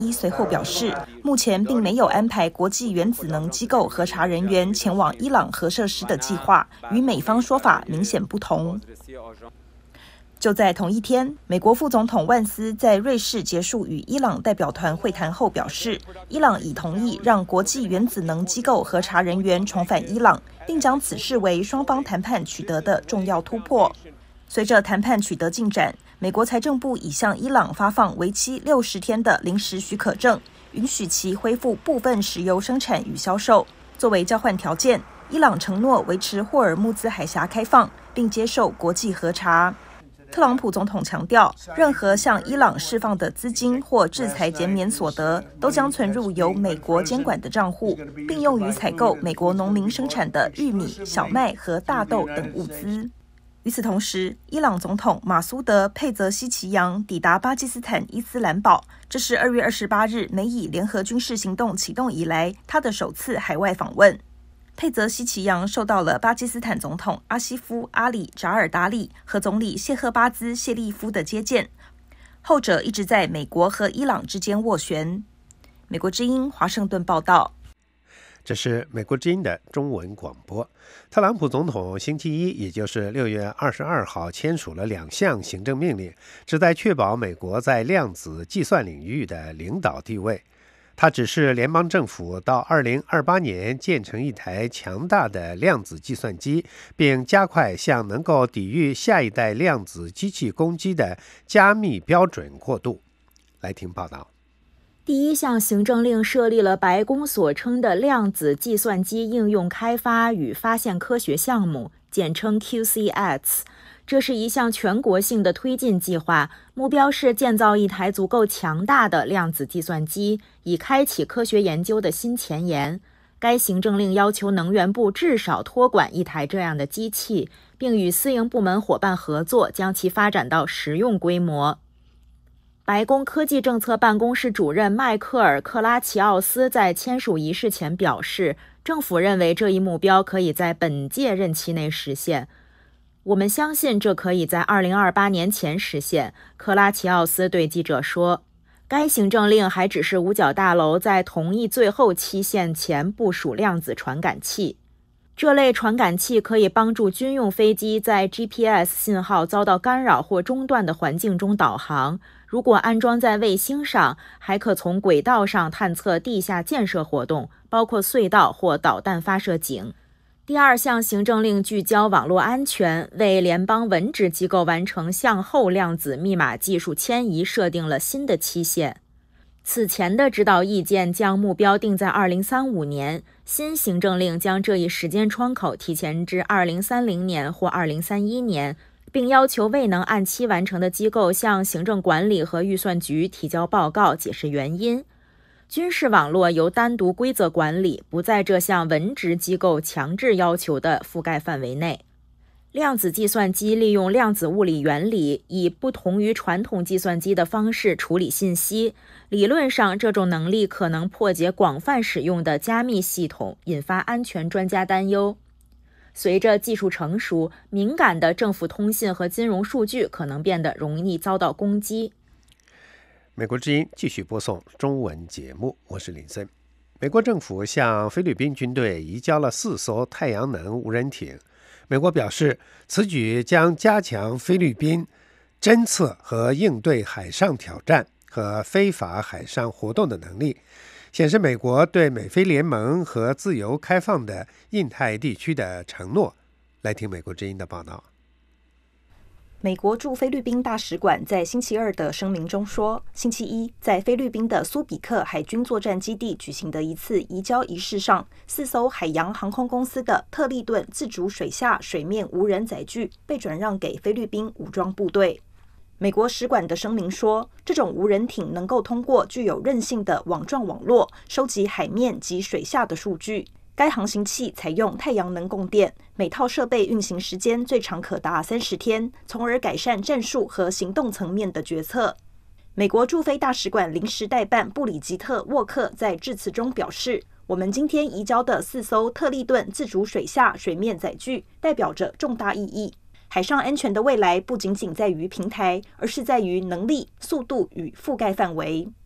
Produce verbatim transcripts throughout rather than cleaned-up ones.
一随后表示，目前并没有安排国际原子能机构核查人员前往伊朗核设施的计划，与美方说法明显不同。就在同一天，美国副总统万斯在瑞士结束与伊朗代表团会谈后表示，伊朗已同意让国际原子能机构核查人员重返伊朗，并将此视为双方谈判取得的重要突破。随着谈判取得进展，美国财政部已向伊朗发放为期六十天的临时许可证，允许其恢复部分石油生产与销售。作为交换条件，伊朗承诺维持霍尔木兹海峡开放，并接受国际核查。特朗普总统强调，任何向伊朗释放的资金或制裁减免所得都将存入由美国监管的账户，并用于采购美国农民生产的玉米、小麦和大豆等物资。与此同时，伊朗总统马苏德·佩泽西奇扬抵达巴基斯坦伊斯兰堡，这是二月二十八日美以联合军事行动启动以来他的首次海外访问。佩泽西奇扬受到了巴基斯坦总统阿西夫·阿里·扎尔达利和总理谢赫巴兹·谢利夫的接见，后者一直在美国和伊朗之间斡旋。美国之音华盛顿报道。 这是美国之音的中文广播。特朗普总统星期一，也就是六月二十二号签署了两项行政命令，旨在确保美国在量子计算领域的领导地位。他指示联邦政府到二零二八年建成一台强大的量子计算机，并加快向能够抵御下一代量子机器攻击的加密标准过渡。来听报道。 第一项行政令设立了白宫所称的量子计算机应用开发与发现科学项目，简称 Q C X。这是一项全国性的推进计划，目标是建造一台足够强大的量子计算机，以开启科学研究的新前沿。该行政令要求能源部至少托管一台这样的机器，并与私营部门伙伴合作，将其发展到实用规模。白宫科技政策办公室主任迈克尔·克拉奇奥斯在签署仪式前表示，政府认为这一目标可以在本届任期内实现。我们相信这可以在二零二八年前实现，克拉奇奥斯对记者说。该行政令还指示五角大楼在同意最后期限前部署量子传感器。这类传感器可以帮助军用飞机在 G P S 信号遭到干扰或中断的环境中导航。如果安装在卫星上，还可从轨道上探测地下建设活动，包括隧道或导弹发射井。第二项行政令聚焦网络安全，为联邦文职机构完成向后量子密码技术迁移设定了新的期限。此前的指导意见将目标定在二零三五年，新行政令将这一时间窗口提前至二零三零年或二零三一年，并要求未能按期完成的机构向行政管理和预算局提交报告，解释原因。军事网络由单独规则管理，不在这项文职机构强制要求的覆盖范围内。量子计算机利用量子物理原理，以不同于传统计算机的方式处理信息。理论上，这种能力可能破解广泛使用的加密系统，引发安全专家担忧。随着技术成熟，敏感的政府通信和金融数据可能变得容易遭到攻击。 美国之音继续播送中文节目，我是林森。美国政府向菲律宾军队移交了四艘太阳能无人艇。美国表示，此举将加强菲律宾侦测和应对海上挑战和非法海上活动的能力，显示美国对美菲联盟和自由开放的印太地区的承诺。来听美国之音的报道。 美国驻菲律宾大使馆在星期二的声明中说，星期一在菲律宾的苏比克海军作战基地举行的一次移交仪式上，四艘海洋航空公司的特利顿自主水下水面无人载具被转让给菲律宾武装部队。美国使馆的声明说，这种无人艇能够通过具有韧性的网状网络收集海面及水下的数据。该航行器采用太阳能供电，每套设备运行时间最长可达三十天，从而改善战术和行动层面的决策。美国驻菲大使馆临时代办布里吉特·沃克在致辞中表示，我们今天移交的四艘特利顿自主水下水面载具代表着重大意义。海上安全的未来不仅仅在于平台，而是在于能力、速度与覆盖范围。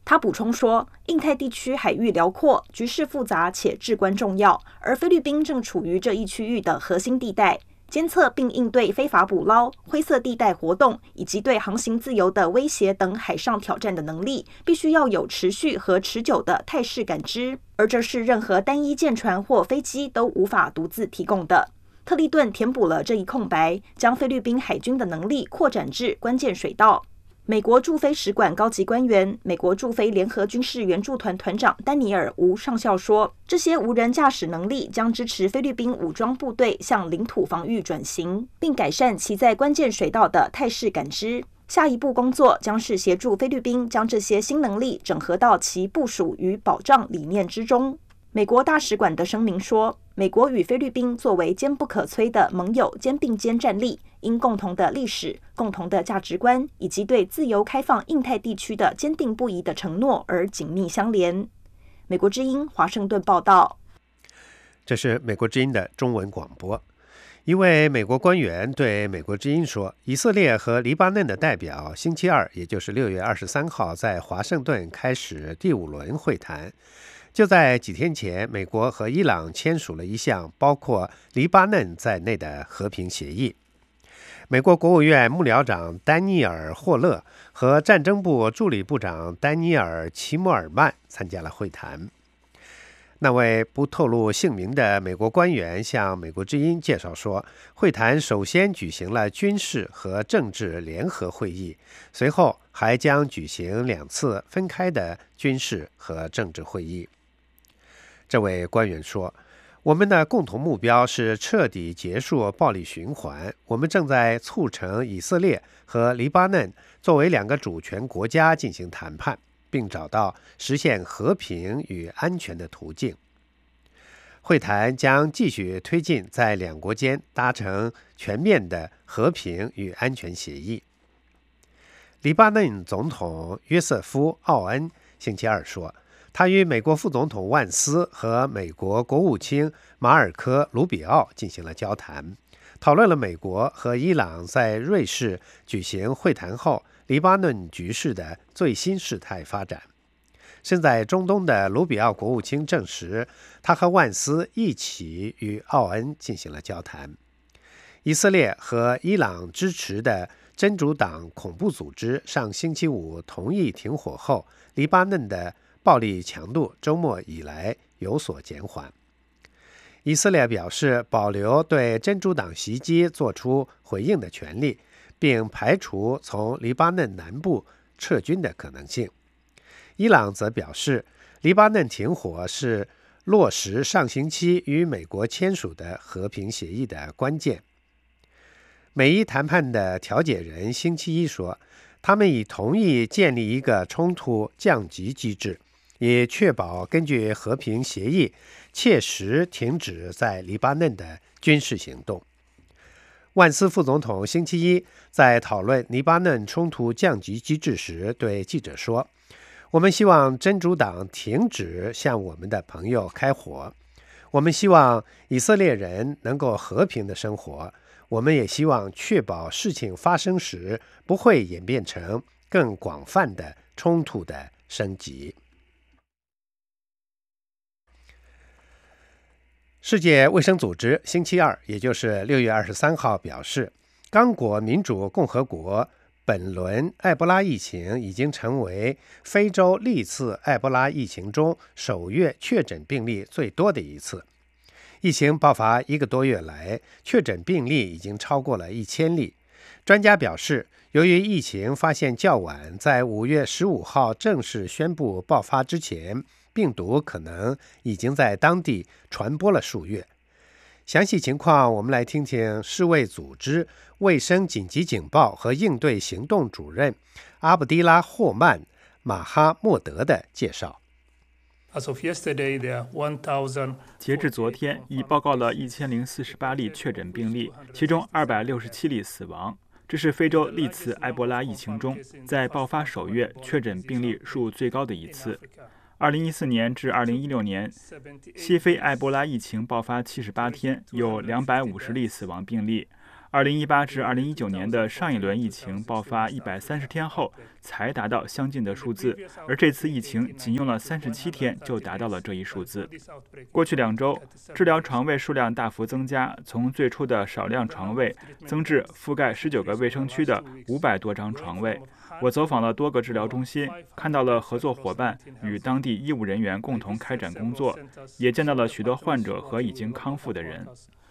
他补充说，印太地区海域辽阔，局势复杂且至关重要，而菲律宾正处于这一区域的核心地带。监测并应对非法捕捞、灰色地带活动以及对航行自由的威胁等海上挑战的能力，必须要有持续和持久的态势感知，而这是任何单一舰船或飞机都无法独自提供的。特利顿填补了这一空白，将菲律宾海军的能力扩展至关键水道。美国驻菲使馆高级官员、美国驻菲联合军事援助团团长丹尼尔·吴上校说，这些无人驾驶能力将支持菲律宾武装部队向领土防御转型，并改善其在关键水道的态势感知。下一步工作将是协助菲律宾将这些新能力整合到其部署与保障理念之中。美国大使馆的声明说，美国与菲律宾作为坚不可摧的盟友肩并肩站立，因共同的历史、共同的价值观以及对自由开放印太地区的坚定不移的承诺而紧密相连。美国之音华盛顿报道。 这是美国之音的中文广播。一位美国官员对美国之音说，以色列和黎巴嫩的代表星期二，也就是六月二十三号，在华盛顿开始第五轮会谈。就在几天前，美国和伊朗签署了一项包括黎巴嫩在内的和平协议。美国国务院幕僚长丹尼尔·霍勒和战争部助理部长丹尼尔·齐默尔曼参加了会谈。那位不透露姓名的美国官员向美国之音介绍说，会谈首先举行了军事和政治联合会议，随后还将举行两次分开的军事和政治会议。这位官员说，我们的共同目标是彻底结束暴力循环，我们正在促成以色列和黎巴嫩作为两个主权国家进行谈判，并找到实现和平与安全的途径。会谈将继续推进在两国间达成全面的和平与安全协议。黎巴嫩总统约瑟夫·奥恩星期二说，他与美国副总统万斯和美国国务卿马尔科·卢比奥进行了交谈，讨论了美国和伊朗在瑞士举行会谈后黎巴嫩局势的最新事态发展。身在中东的卢比奥国务卿证实，他和万斯一起与奥恩进行了交谈。以色列和伊朗支持的真主党恐怖组织上星期五同意停火后，黎巴嫩的暴力强度周末以来有所减缓。以色列表示保留对真主党袭击作出回应的权利，并排除从黎巴嫩南部撤军的可能性。伊朗则表示，黎巴嫩停火是落实上星期与美国签署的和平协议的关键。美伊谈判的调解人星期一说，他们已同意建立一个冲突降级机制，以确保根据和平协议切实停止在黎巴嫩的军事行动。万斯副总统星期一在讨论黎巴嫩冲突降级机制时对记者说，我们希望真主党停止向我们的朋友开火，我们希望以色列人能够和平的生活，我们也希望确保事情发生时不会演变成更广泛的冲突的升级。世界卫生组织星期二，也就是六月二十三号表示，刚果民主共和国本轮埃博拉疫情已经成为非洲历次埃博拉疫情中首月确诊病例最多的一次。疫情爆发一个多月来，确诊病例已经超过了一千例。专家表示，由于疫情发现较晚，在五月十五号正式宣布爆发之前，病毒可能已经在当地传播了数月。详细情况，我们来听听世卫组织卫生紧急警报和应对行动主任阿卜迪拉·霍曼·马哈默德的介绍。 截至昨天，已报告了一千零四十八例确诊病例，其中二百六十七例死亡。这是非洲历次埃博拉疫情中在爆发首月确诊病例数最高的一次。二零一四年至二零一六年，西非埃博拉疫情爆发七十八天，有两百五十例死亡病例。 二零一八至二零一九年的上一轮疫情爆发一百三十天后才达到相近的数字，而这次疫情仅用了三十七天就达到了这一数字。过去两周，治疗床位数量大幅增加，从最初的少量床位增至覆盖十九个卫生区的五百多张床位。我走访了多个治疗中心，看到了合作伙伴与当地医务人员共同开展工作，也见到了许多患者和已经康复的人。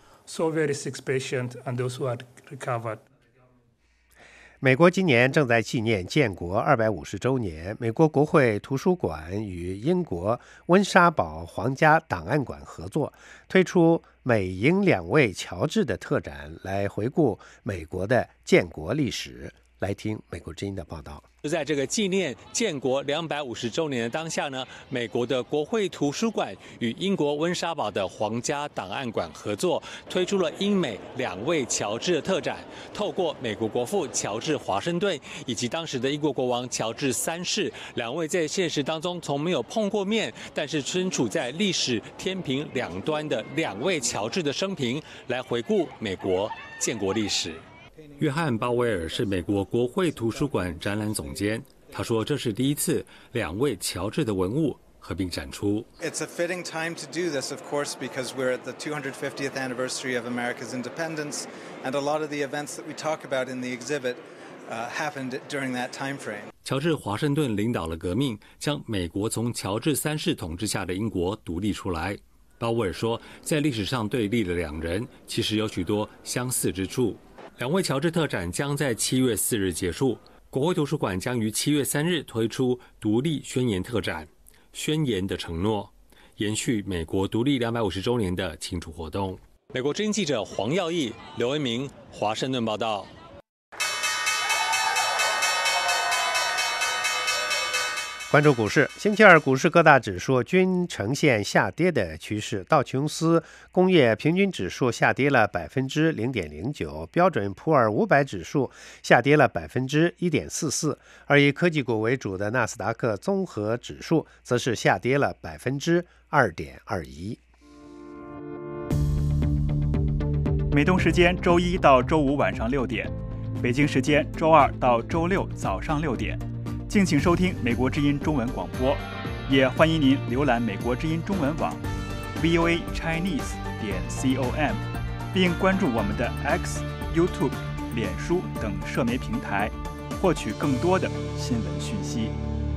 美国今年正在纪念建国二百五十周年，美国国会图书馆与英国温莎堡皇家档案馆合作，推出美英两位乔治的特展，来回顾美国的建国历史。来听美国之音的报道。 就在这个纪念建国两百五十周年的当下呢，美国的国会图书馆与英国温莎堡的皇家档案馆合作，推出了英美两位乔治的特展。透过美国国父乔治华盛顿以及当时的英国国王乔治三世，两位在现实当中从没有碰过面，但是身处在历史天平两端的两位乔治的生平，来回顾美国建国历史。约翰·鲍威尔是美国国会图书馆展览总监，他说这是第一次两位乔治的文物合并展出。 It's a fitting time to do this, of course, because we're at the two hundred fiftieth anniversary of America's independence, and a lot of the events that we talk about in the exhibit uh, happened during that time frame. 乔治华盛顿领导了革命，将美国从乔治三世统治下的英国独立出来。鲍威尔说，在历史上对立的两人其实有许多相似之处。两位乔治特展将在七月四日结束，国会图书馆将于七月三日推出独立宣言特展，宣言的承诺，延续美国独立两百五十周年的庆祝活动。美国之音记者黄耀义、刘文明，华盛顿报道。 关注股市，星期二股市各大指数均呈现下跌的趋势，道琼斯工业平均指数下跌了百分之零点零九，标准普尔五百指数下跌了百分之一点四四，而以科技股为主的纳斯达克综合指数则是下跌了百分之二点二一。 美东时间周一到周五晚上六点，北京时间周二到周六早上六点。敬请收听美国之音中文广播，也欢迎您浏览美国之音中文网 v o a chinese 点 com， 并关注我们的 X、YouTube、脸书等社媒平台，获取更多的新闻讯息。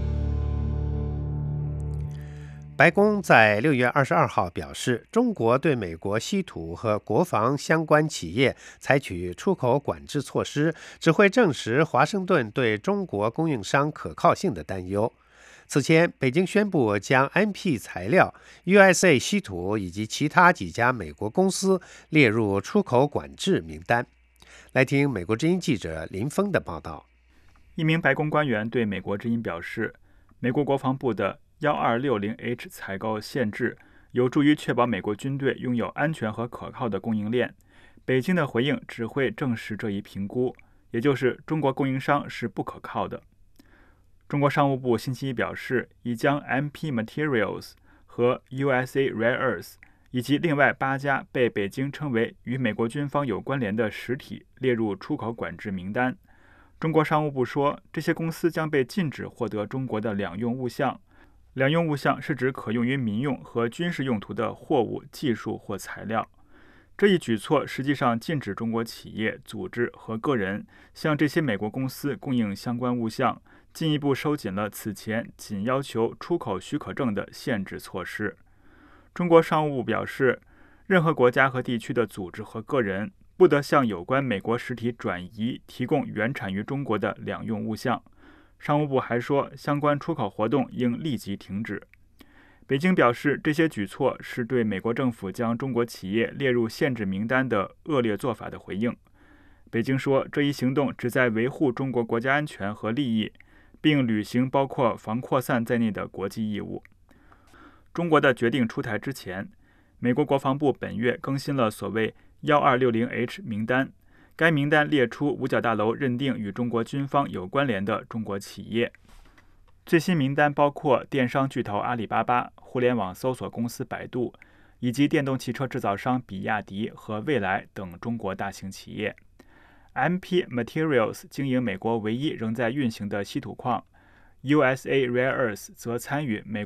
白宫在六月二十二号表示，中国对美国稀土和国防相关企业采取出口管制措施，只会证实华盛顿对中国供应商可靠性的担忧。此前，北京宣布将 M P 材料、U S A 稀土以及其他几家美国公司列入出口管制名单。来听美国之音记者林峰的报道。 一名白宫官员对美国之音表示，美国国防部的一二六零 H 采购限制有助于确保美国军队拥有安全和可靠的供应链。北京的回应只会证实这一评估，也就是中国供应商是不可靠的。中国商务部星期一表示，已将 M P Materials 和 U S A Rare Earth 以及另外八家被北京称为与美国军方有关联的实体列入出口管制名单。中国商务部说，这些公司将被禁止获得中国的两用物项。两用物项是指可用于民用和军事用途的货物、技术或材料。这一举措实际上禁止中国企业、组织和个人向这些美国公司供应相关物项，进一步收紧了此前仅要求出口许可证的限制措施。中国商务部表示，任何国家和地区的组织和个人不得向有关美国实体转移提供原产于中国的两用物项。商务部还说，相关出口活动应立即停止。北京表示，这些举措是对美国政府将中国企业列入限制名单的恶劣做法的回应。北京说，这一行动旨在维护中国国家安全和利益，并履行包括防扩散在内的国际义务。中国的决定出台之前，美国国防部本月更新了所谓一二六零 H 名单。该名单列出五角大楼认定与中国军方有关联的中国企业。最新名单包括电商巨头阿里巴巴、互联网搜索公司百度，以及电动汽车制造商比亚迪和蔚来等中国大型企业。 M P Materials 经营美国唯一仍在运行的稀土矿，U S A Rare Earth 则参与美